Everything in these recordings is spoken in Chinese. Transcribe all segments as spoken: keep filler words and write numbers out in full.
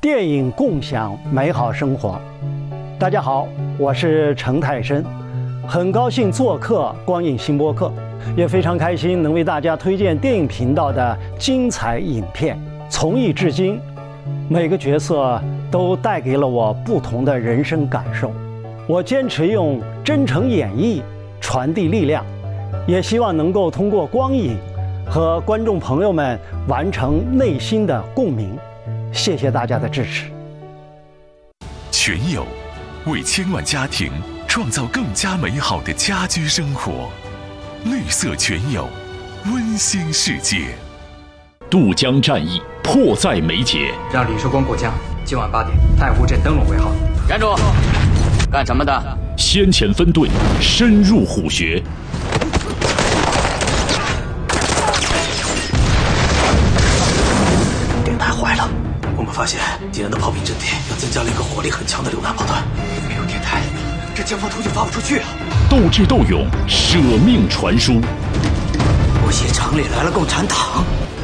电影共享美好生活。大家好，我是程泰生，很高兴做客光影新播客，也非常开心能为大家推荐电影频道的精彩影片。从艺至今，每个角色都带给了我不同的人生感受。我坚持用真诚演绎传递力量，也希望能够通过光影和观众朋友们完成内心的共鸣。谢谢大家的支持。 全友为千万家庭创造更加美好的家居生活，绿色全友，温馨世界。 渡江战役迫在眉睫， 让李寿光过江。今晚八点，太湖镇灯笼为号。 站住！干什么的？ 先遣分队深入虎穴。 电台坏了，我们发现敌人的炮兵阵地又增加了一个火力很强的榴弹炮团。没有电台，这江方图就发不出去啊！ 斗智斗勇，舍命传书。 不协厂里来了共产党。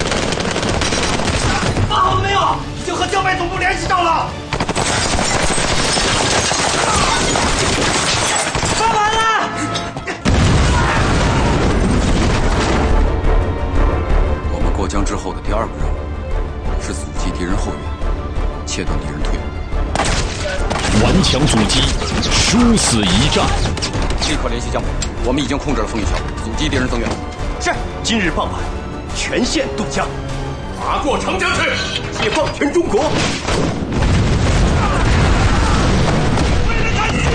发好了没有？已经和江北总部联系上了。发完了。 我们过江之后的第二个任务是阻击敌人后援，切断敌人退路。 顽强阻击，殊死一战。 立刻联系江北，我们已经控制了凤玉桥，阻击敌人增援。 是。今日傍晚，全线渡江， 划过长江去， 解放全中国。